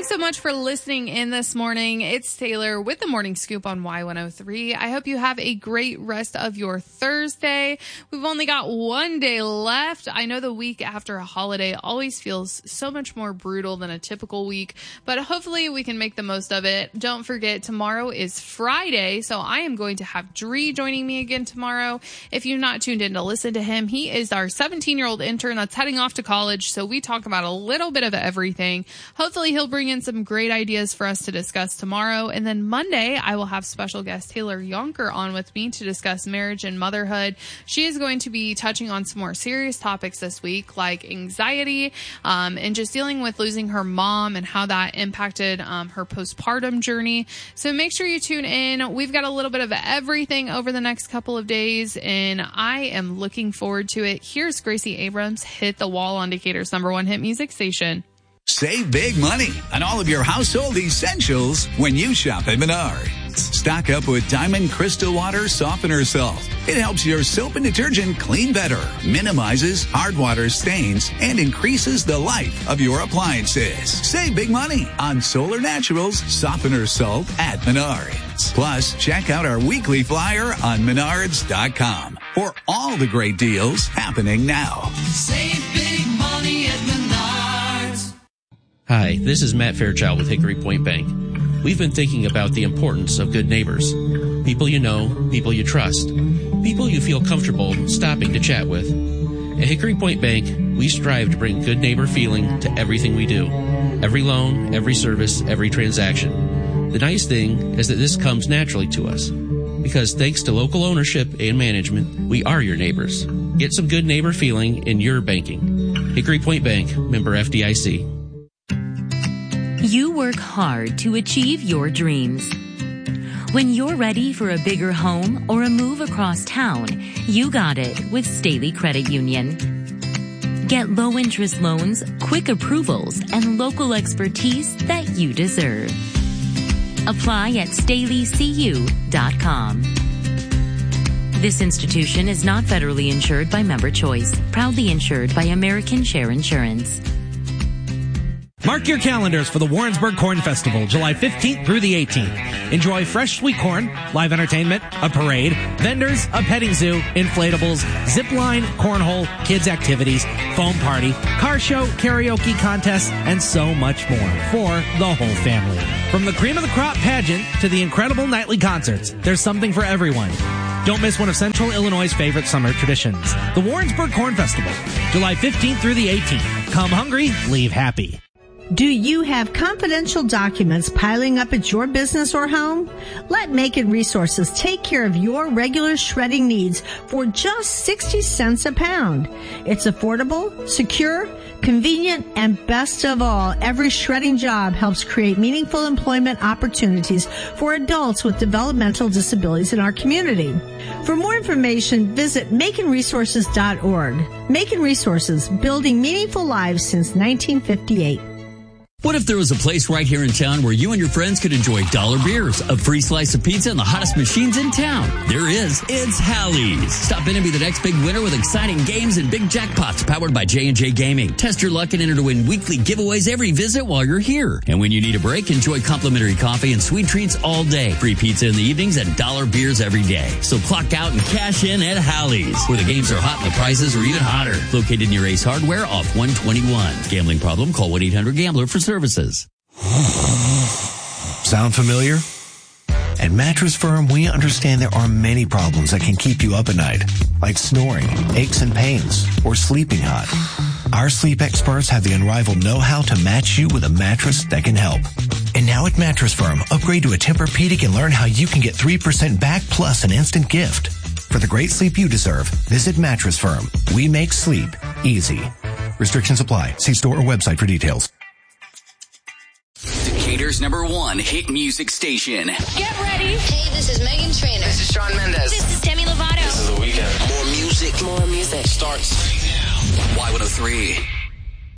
so much for listening in this morning. It's Taylor with the Morning Scoop on Y103. I hope you have a great rest of your Thursday. We've only got one day left. I know the week after a holiday always feels so much more brutal than a typical week, but hopefully we can make the most of it. Don't forget, tomorrow is Friday, so I am going to have Dree joining me again tomorrow. If you're not tuned in to listen to him, he is our 17-year-old intern that's heading off to college, so we talk about a little bit of everything. Hopefully he'll bring in some great ideas for us to discuss tomorrow. And then Monday, I will have special guest Taylor Yonker on with me to discuss marriage and motherhood. She is going to be touching on some more serious topics this week, like anxiety, and just dealing with losing her mom and how that impacted her postpartum journey. So make sure you tune in. We've got a little bit of everything over the next couple of days, and I am looking forward to it. Here's Gracie Abrams, Hit the Wall on Decatur's #1 hit music station. Save big money on all of your household essentials when you shop at Menards. Stock up with Diamond Crystal Water Softener Salt. It helps your soap and detergent clean better, minimizes hard water stains, and increases the life of your appliances. Save big money on Solar Naturals Softener Salt at Menards. Plus, check out our weekly flyer on Menards.com for all the great deals happening now. Save big money at Menards. Hi, this is Matt Fairchild with Hickory Point Bank. We've been thinking about the importance of good neighbors. People you know, people you trust, people you feel comfortable stopping to chat with. At Hickory Point Bank, we strive to bring good neighbor feeling to everything we do. Every loan, every service, every transaction. The nice thing is that this comes naturally to us. Because thanks to local ownership and management, we are your neighbors. Get some good neighbor feeling in your banking. Hickory Point Bank, member FDIC. You work hard to achieve your dreams. When you're ready for a bigger home or a move across town, you got it with Staley Credit Union. Get low-interest loans, quick approvals, and local expertise that you deserve. Apply at StaleyCU.com. This institution is not federally insured by Member Choice, proudly insured by American Share Insurance. Mark your calendars for the Warrensburg Corn Festival, July 15th through the 18th. Enjoy fresh sweet corn, live entertainment, a parade, vendors, a petting zoo, inflatables, zip line, cornhole, kids activities, foam party, car show, karaoke contest, and so much more for the whole family. From the cream of the crop pageant to the incredible nightly concerts, there's something for everyone. Don't miss one of Central Illinois' favorite summer traditions, the Warrensburg Corn Festival, July 15th through the 18th. Come hungry, leave happy. Do you have confidential documents piling up at your business or home? Let Macon Resources take care of your regular shredding needs for just 60 cents a pound. It's affordable, secure, convenient, and best of all, every shredding job helps create meaningful employment opportunities for adults with developmental disabilities in our community. For more information, visit MaconResources.org. Macon Resources, building meaningful lives since 1958. What if there was a place right here in town where you and your friends could enjoy dollar beers, a free slice of pizza, and the hottest machines in town? There is. It's Hallie's. Stop in and be the next big winner with exciting games and big jackpots powered by J&J Gaming. Test your luck and enter to win weekly giveaways every visit while you're here. And when you need a break, enjoy complimentary coffee and sweet treats all day. Free pizza in the evenings and dollar beers every day. So clock out and cash in at Hallie's, where the games are hot and the prizes are even hotter. Located near Ace Hardware off 121. Gambling problem? Call 1-800-GAMBLER for services. Sound familiar? At Mattress Firm, we understand there are many problems that can keep you up at night, like snoring, aches and pains, or sleeping hot. Our sleep experts have the unrivaled know-how to match you with a mattress that can help. And now at Mattress Firm, upgrade to a Tempur-Pedic and learn how you can get 3% back plus an instant gift. For the great sleep you deserve, visit Mattress Firm. We make sleep easy. Restrictions apply. See store or website for details. Decatur's #1 hit music station. Get ready. Hey, this is Megan Trainor. This is Shawn Mendes. This is Demi Lovato. This is The Weeknd. More music. More music. Starts right now. Y103.